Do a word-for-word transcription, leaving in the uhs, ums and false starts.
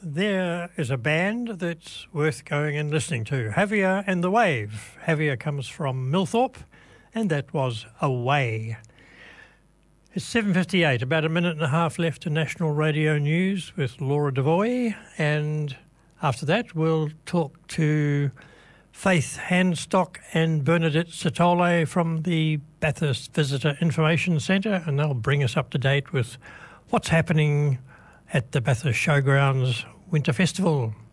there is a band that's worth going and listening to. Javier and the Wave. Javier comes from Millthorpe, and that was Away. It's seven fifty-eight, about a minute and a half left to National Radio News with Laura Devoy, and after that we'll talk to Faith Handstock and Bernadette Satole from the Bathurst Visitor Information Centre, and they'll bring us up to date with what's happening at the Bathurst Showgrounds Winter Festival.